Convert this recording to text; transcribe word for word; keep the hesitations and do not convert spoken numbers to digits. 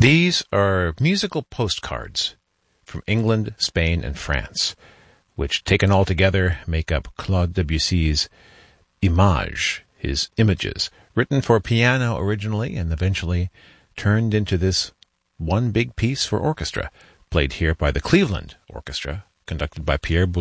These are musical postcards from England, Spain, and France, which taken all together make up Claude Debussy's Images, his images, written for piano originally and eventually turned into this one big piece for orchestra, played here by the Cleveland Orchestra, conducted by Pierre Boulez.